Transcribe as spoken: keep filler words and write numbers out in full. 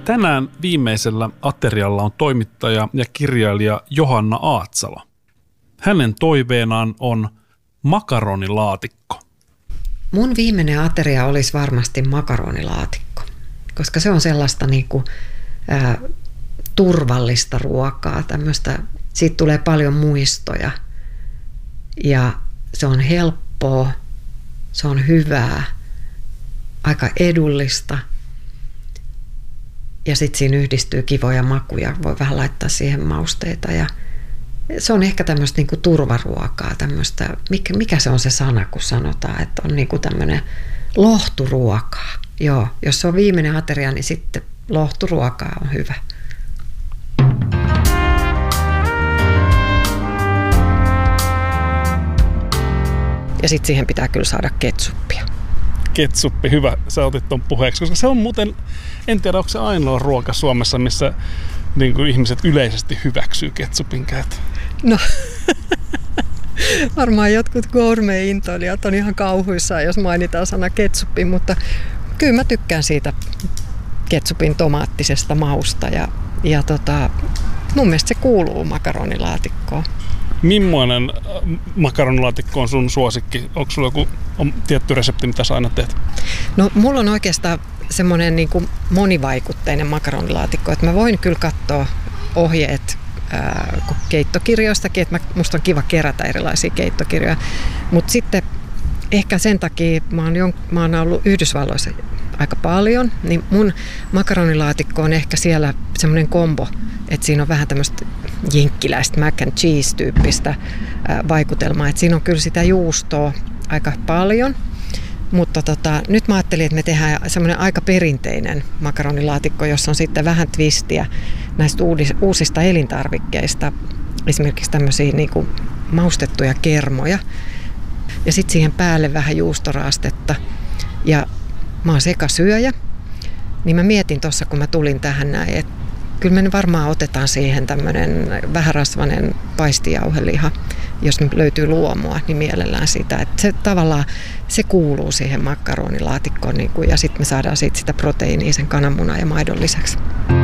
Tänään viimeisellä aterialla on toimittaja ja kirjailija Johanna Aatsalo. Hänen toiveenaan on makaronilaatikko. Mun viimeinen ateria olisi varmasti makaronilaatikko, koska se on sellaista niinku, ää, turvallista ruokaa. Tämmöistä, siitä tulee paljon muistoja ja se on helppoa, se on hyvää, aika edullista. Ja sitten siinä yhdistyy kivoja makuja, voi vähän laittaa siihen mausteita. Ja se on ehkä tämmöistä niinku turvaruokaa, tämmöistä, mikä, mikä se on se sana, kun sanotaan, että on niinku tämmöinen lohturuokaa. Joo, jos se on viimeinen ateria, niin sitten lohturuokaa on hyvä. Ja sitten siihen pitää kyllä saada ketsuppia. Ketsuppi, hyvä, sä otit ton puheeksi, koska se on muuten, en tiedä, onko se ainoa ruoka Suomessa, missä niin kuin ihmiset yleisesti hyväksyy ketsupin käytön. No, varmaan jotkut gourmet-intoilijat on ihan kauhuissaan, jos mainitaan sana ketsuppi, mutta kyllä mä tykkään siitä ketsupin tomaattisesta mausta ja, ja tota, mun mielestä se kuuluu makaronilaatikkoon. Millainen makaronilaatikko on sun suosikki? Onko sulla joku on tietty resepti, mitä sä aina teet? No mulla on oikeastaan semmoinen niin kuin monivaikutteinen makaronilaatikko, että mä voin kyllä katsoa ohjeet ää, keittokirjoistakin, että mä, musta on kiva kerätä erilaisia keittokirjoja, mutta sitten ehkä sen takia mä oon, jon, mä oon ollut Yhdysvalloissa aika paljon, niin mun makaronilaatikko on ehkä siellä semmoinen kombo, että siinä on vähän tämmöistä jenkkiläistä mac and cheese-tyyppistä ää, vaikutelmaa, että siinä on kyllä sitä juustoa aika paljon, mutta tota, nyt mä ajattelin, että me tehdään semmoinen aika perinteinen makaronilaatikko, jossa on sitten vähän twistiä näistä uudis, uusista elintarvikkeista, esimerkiksi tämmöisiä niin kuin maustettuja kermoja ja sitten siihen päälle vähän juustoraastetta ja mä oon sekasyöjä, niin mä mietin tuossa, kun mä tulin tähän näin, että kyllä me varmaan otetaan siihen tämmöinen vähärasvainen paistijauheliha, jos löytyy luomua, niin mielellään sitä. Että se tavallaan se kuuluu siihen makaronilaatikkoon niin kuin, ja sitten me saadaan siitä sitä proteiinia sen kananmunan ja maidon lisäksi.